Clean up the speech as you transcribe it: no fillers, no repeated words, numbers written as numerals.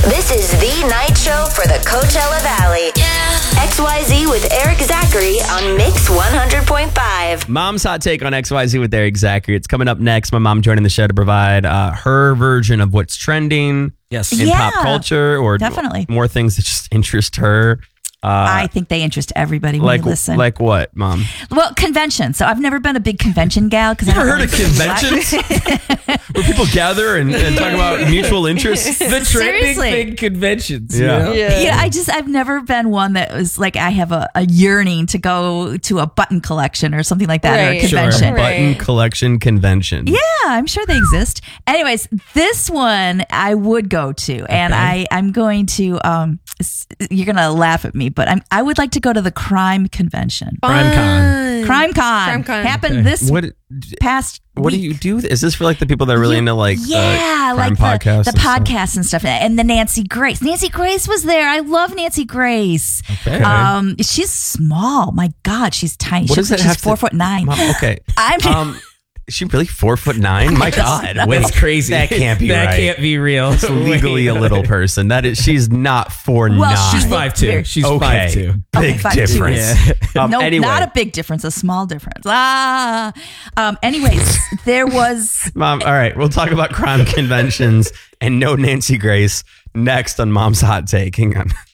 This is the night show for the Coachella Valley. Yeah. XYZ with Eric Zachary on Mix 100.5. Mom's hot take on XYZ with Eric Zachary. It's coming up next. My mom joining the show to provide her version of what's trending in pop culture, or definitely more things that just interest her. I think they interest everybody when you listen. Like what, Mom? Well, conventions. So I've never been a big convention gal. You ever heard of conventions? Where people gather and talk about mutual interests? The trending big conventions. Yeah. I've never been one that was like, I have a yearning to go to a button collection or something like that, or a convention. Sure. Button collection convention. Yeah, I'm sure they exist. Anyways, this one I would go to, and I'm going to, you're going to laugh at me, but I would like to go to the crime convention. Crime Con. Happened this past week. What do you do? Is this for like the people that are really into like crime podcasts? The podcasts and stuff. And the Nancy Grace. Nancy Grace was there. I love Nancy Grace. Okay. She's small. My God, she's tiny. What does that have She's 4'9". Mom, okay. Is she really 4'9"? My God, wait, that's crazy. That can't be right. That can't be real. It's legally a little person. She's not 4'9". Well, she's 5'2". She's 5'2". Big difference. No, anyway. not a big difference. A small difference. Anyways, there was. Mom, all right. We'll talk about crime conventions and no Nancy Grace next on Mom's Hot Take. Hang on.